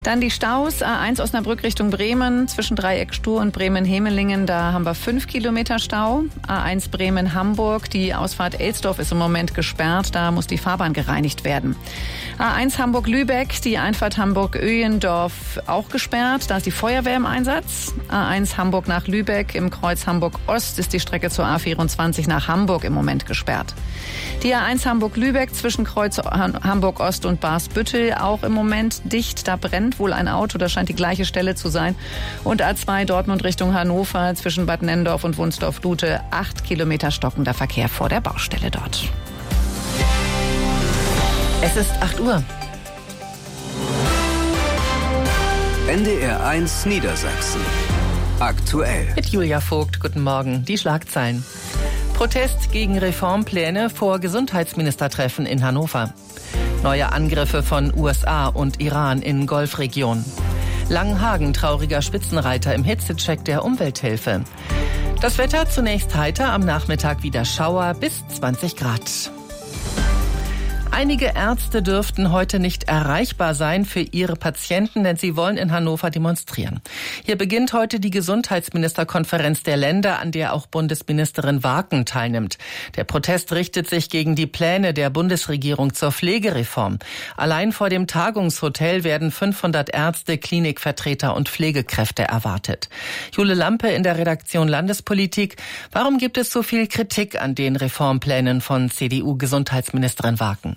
Dann die Staus, A1 Osnabrück Richtung Bremen, zwischen Dreieck Stur und Bremen-Hemelingen, da haben wir 5 Kilometer Stau. A1 Bremen-Hamburg, die Ausfahrt Elsdorf ist im Moment gesperrt, da muss die Fahrbahn gereinigt werden. A1 Hamburg-Lübeck, die Einfahrt Hamburg-Öhlendorf auch gesperrt, da ist die Feuerwehr im Einsatz. A1 Hamburg nach Lübeck, im Kreuz Hamburg-Ost ist die Strecke zur A24 nach Hamburg im Moment gesperrt. Die A1 Hamburg-Lübeck zwischen Kreuz Hamburg-Ost und Barsbüttel auch im Moment dicht, da brennt wohl ein Auto, das scheint die gleiche Stelle zu sein. Und A2 Dortmund Richtung Hannover zwischen Bad Nenndorf und Wunsdorf-Lute, 8 Kilometer stockender Verkehr vor der Baustelle dort. Es ist 8 Uhr. NDR 1 Niedersachsen. Aktuell. Mit Julia Vogt, guten Morgen. Die Schlagzeilen. Protest gegen Reformpläne vor Gesundheitsministertreffen in Hannover. Neue Angriffe von USA und Iran in Golfregion. Langenhagen, trauriger Spitzenreiter im Hitzecheck der Umwelthilfe. Das Wetter zunächst heiter, am Nachmittag wieder Schauer bis 20 Grad. Einige Ärzte dürften heute nicht erreichbar sein für ihre Patienten, denn sie wollen in Hannover demonstrieren. Hier beginnt heute die Gesundheitsministerkonferenz der Länder, an der auch Bundesministerin Waken teilnimmt. Der Protest richtet sich gegen die Pläne der Bundesregierung zur Pflegereform. Allein vor dem Tagungshotel werden 500 Ärzte, Klinikvertreter und Pflegekräfte erwartet. Jule Lampe in der Redaktion Landespolitik. Warum gibt es so viel Kritik an den Reformplänen von CDU-Gesundheitsministerin Waken?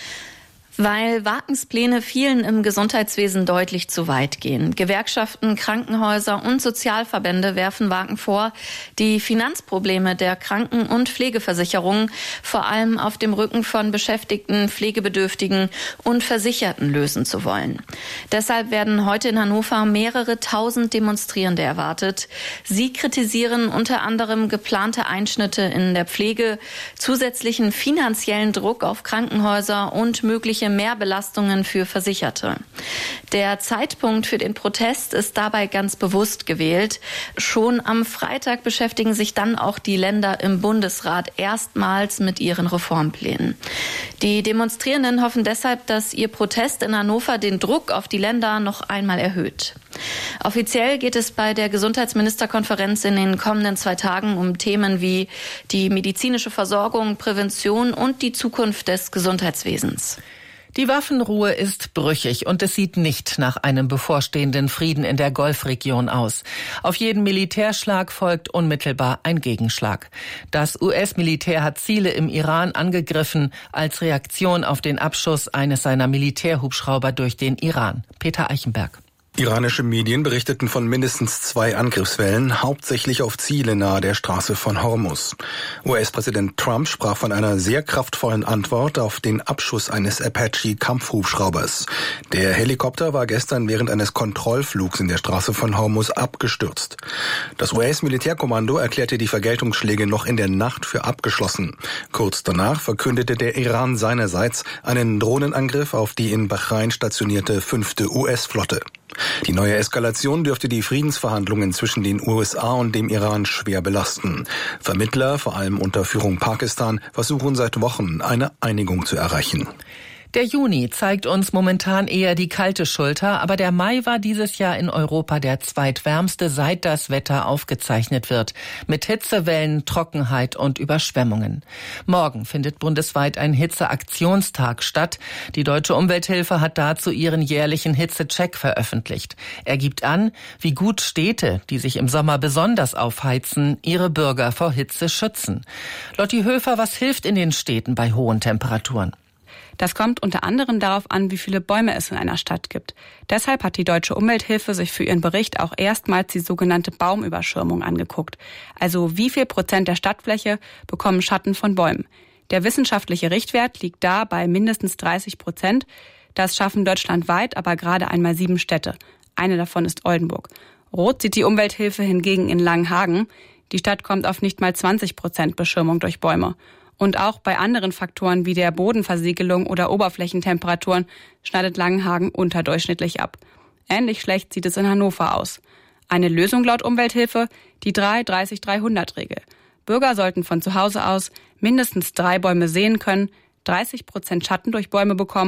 Weil Wakens Pläne vielen im Gesundheitswesen deutlich zu weit gehen. Gewerkschaften, Krankenhäuser und Sozialverbände werfen Waken vor, die Finanzprobleme der Kranken- und Pflegeversicherungen vor allem auf dem Rücken von Beschäftigten, Pflegebedürftigen und Versicherten lösen zu wollen. Deshalb werden heute in Hannover mehrere tausend Demonstrierende erwartet. Sie kritisieren unter anderem geplante Einschnitte in der Pflege, zusätzlichen finanziellen Druck auf Krankenhäuser und mögliche Mehrbelastungen für Versicherte. Der Zeitpunkt für den Protest ist dabei ganz bewusst gewählt. Schon am Freitag beschäftigen sich dann auch die Länder im Bundesrat erstmals mit ihren Reformplänen. Die Demonstrierenden hoffen deshalb, dass ihr Protest in Hannover den Druck auf die Länder noch einmal erhöht. Offiziell geht es bei der Gesundheitsministerkonferenz in den kommenden 2 Tagen um Themen wie die medizinische Versorgung, Prävention und die Zukunft des Gesundheitswesens. Die Waffenruhe ist brüchig und es sieht nicht nach einem bevorstehenden Frieden in der Golfregion aus. Auf jeden Militärschlag folgt unmittelbar ein Gegenschlag. Das US-Militär hat Ziele im Iran angegriffen als Reaktion auf den Abschuss eines seiner Militärhubschrauber durch den Iran. Peter Eichenberg. Iranische Medien berichteten von mindestens 2 Angriffswellen, hauptsächlich auf Ziele nahe der Straße von Hormuz. US-Präsident Trump sprach von einer sehr kraftvollen Antwort auf den Abschuss eines Apache-Kampfhubschraubers. Der Helikopter war gestern während eines Kontrollflugs in der Straße von Hormuz abgestürzt. Das US-Militärkommando erklärte die Vergeltungsschläge noch in der Nacht für abgeschlossen. Kurz danach verkündete der Iran seinerseits einen Drohnenangriff auf die in Bahrain stationierte 5. US-Flotte. Die neue Eskalation dürfte die Friedensverhandlungen zwischen den USA und dem Iran schwer belasten. Vermittler, vor allem unter Führung Pakistan, versuchen seit Wochen, eine Einigung zu erreichen. Der Juni zeigt uns momentan eher die kalte Schulter, aber der Mai war dieses Jahr in Europa der zweitwärmste, seit das Wetter aufgezeichnet wird, mit Hitzewellen, Trockenheit und Überschwemmungen. Morgen findet bundesweit ein Hitzeaktionstag statt. Die Deutsche Umwelthilfe hat dazu ihren jährlichen Hitzecheck veröffentlicht. Er gibt an, wie gut Städte, die sich im Sommer besonders aufheizen, ihre Bürger vor Hitze schützen. Lotti Höfer, was hilft in den Städten bei hohen Temperaturen? Das kommt unter anderem darauf an, wie viele Bäume es in einer Stadt gibt. Deshalb hat die Deutsche Umwelthilfe sich für ihren Bericht auch erstmals die sogenannte Baumüberschirmung angeguckt. Also wie viel Prozent der Stadtfläche bekommen Schatten von Bäumen. Der wissenschaftliche Richtwert liegt da bei mindestens 30%. Das schaffen deutschlandweit aber gerade einmal 7 Städte. Eine davon ist Oldenburg. Rot sieht die Umwelthilfe hingegen in Langenhagen. Die Stadt kommt auf nicht mal 20% Beschirmung durch Bäume. Und auch bei anderen Faktoren wie der Bodenversiegelung oder Oberflächentemperaturen schneidet Langenhagen unterdurchschnittlich ab. Ähnlich schlecht sieht es in Hannover aus. Eine Lösung laut Umwelthilfe, die 3-30-300-Regel. Bürger sollten von zu Hause aus mindestens 3 Bäume sehen können, 30% Schatten durch Bäume bekommen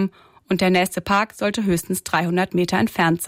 und der nächste Park sollte höchstens 300 Meter entfernt sein.